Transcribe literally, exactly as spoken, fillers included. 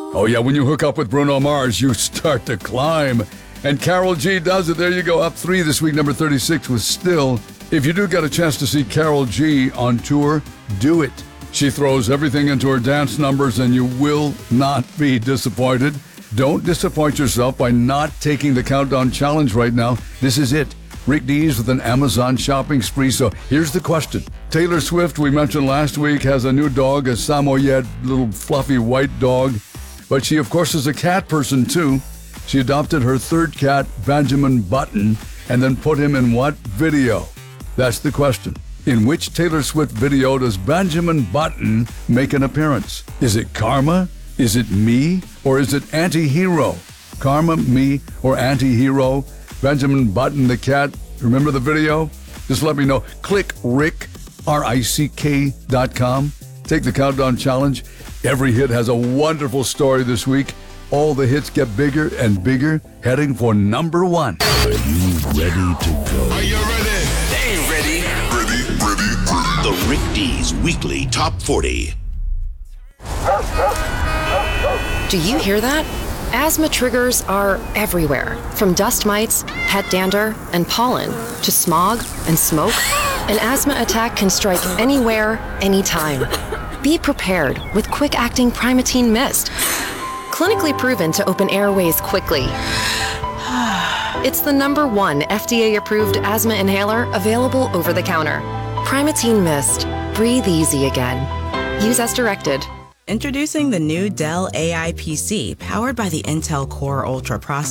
Oh, yeah, when you hook up with Bruno Mars, you start to climb. And Karol G does it. There you go, up three this week, number thirty-six with Still. If you do get a chance to see Karol G on tour, do it. She throws everything into her dance numbers, and you will not be disappointed. Don't disappoint yourself by not taking the Countdown Challenge right now. This is it. Rick Dees with an Amazon shopping spree. So here's the question. Taylor Swift, we mentioned last week, has a new dog, a Samoyed, little fluffy white dog. But she, of course, is a cat person, too. She adopted her third cat, Benjamin Button, and then put him in what video? That's the question. In which Taylor Swift video does Benjamin Button make an appearance? Is it Karma? Is it Me? Or is it Anti-Hero? Karma, Me, or Anti-Hero? Benjamin Button, the cat. Remember the video? Just let me know. Click Rick, R I C K dot com. Take the Countdown Challenge. Every hit has a wonderful story this week. All the hits get bigger and bigger, heading for number one. Are you ready to go? Are you ready? They ready. Ready, ready, ready. The Rick Dees Weekly Top forty. Do you hear that? Asthma triggers are everywhere, from dust mites, pet dander, and pollen, to smog and smoke. An asthma attack can strike anywhere, anytime. Be prepared with quick-acting Primatene Mist. Clinically proven to open airways quickly. It's the number one F D A-approved asthma inhaler available over the counter. Primatene Mist. Breathe easy again. Use as directed. Introducing the new Dell A I P C, powered by the Intel Core Ultra processor.